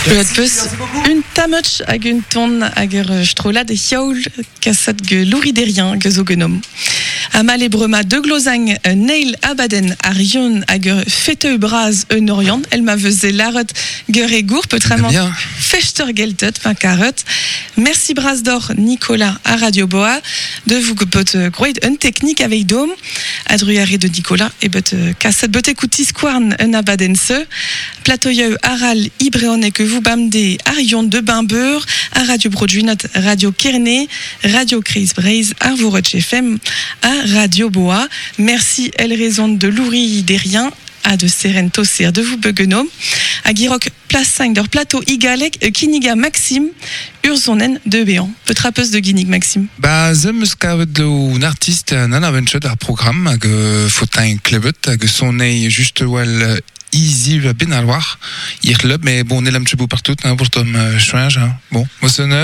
Une tamoch hag un ton hag strola de yaoul kasat ge louriderien ge zo genom. Amal e brema de glozang neil abaden a rion hag feteu braz un orient, el ma veze laret ge regour peutramant fechter geltet fin carrot. Merci braz d'or Nicolas à Radio Boa de vous que peut croire une technique avec dôme adruare de Nicolas et peut kasat peut écouter squarn un abadense platoyeu aral ibréon et que vous bamdez arion de Bimbeur à Radio Produit notre Radio Kerné Radio Chris Braise à vous FM à Radio Boa. Merci elle raison de Loury Derrien à de Serento Ser de vous Begenom à Girok Place 5 de plateau Igalek Kiniga Maxime Ursonen de Béan petrapeuse de Guinig Maxime. Bah zem skavet un artiste nan aventure d'un programme que fotin klebet que son est juste wel easy benaloir hier club mais bon on est là un petit peu partout hein, pour tom change hein. Bon moi sonne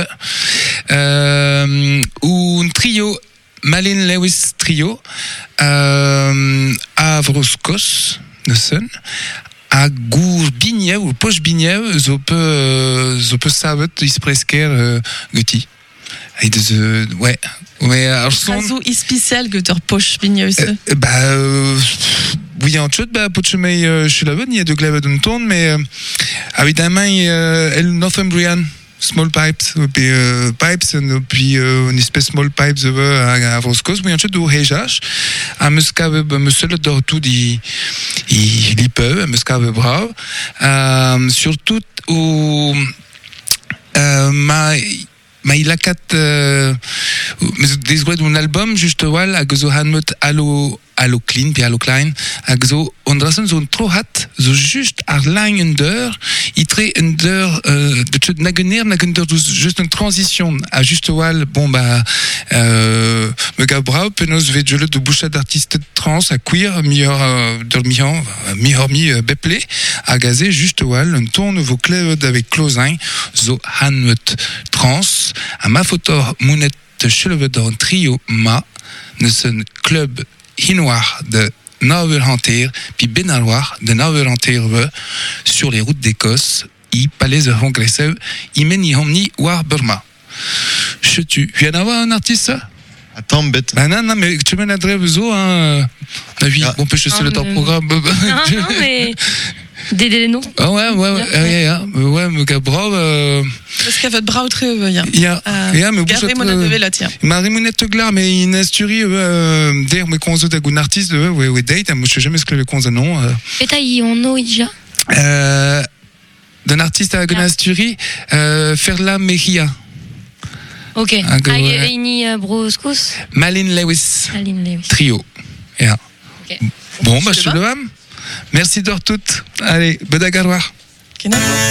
un trio Malin Lewis trio Avroskos ne son a gour bignev ou poche bignev zo peut savet ispresker guti et de ouais alors son Razo spécial que tor poche bignev oui en chute pochemei chez la bonne il y a de glaive d'un tourne mais évidemment el Northumbrian small pipes pipes et puis une espèce small pipes à Vroscos mais en chute de hejach à muscave monsieur le dortout il peut muscave brave surtout au ma il a quatre des un album juste wal a zo hanmut allo clean puis allo klein a zo ondrasen zo trop hat zo juste ar line under itre under de chut nagener juste une transition à juste wal bon me gabrau penos vedjole de bouchat d'artiste trans à queer meilleur dormiant meilleur mi beple a gazé juste wal un ton vos clés avec closin zo hanmut trans à ma photo mounette cheveux d'un trio ma ne son club hinoir de Nauverhanter puis benaloir de Nauverhanter sur les routes d'Écosse i palais de Hongreseu i meni homni war Burma. Je tu viens d'avoir un artiste ça? Attends bête. Non mais tu mets l'adresse zo hein. Bon peut je sais le temps programme. Non mais des noms. Ah ouais me gabrov parce qu'à votre bras très mais Gary Monadeve là tiens. Marie-Mounette Glar mais une asturie der me konzo da gun artiste ouais date moi je sais jamais ce que le konzo non. Et taille on no déjà. D'un artiste à gun asturie Ferla Mejia. OK. Aini Broskos. Malin Lewis. Trio. Yeah. OK. Bon je te le merci d'or toutes. Allez, bedagarwar.